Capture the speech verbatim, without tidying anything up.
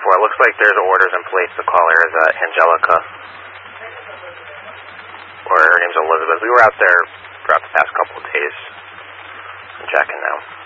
four. It looks like there's orders in place to call her as uh, Angelica. Or her name's Elizabeth. We were out there throughout the past couple of days. I'm checking now.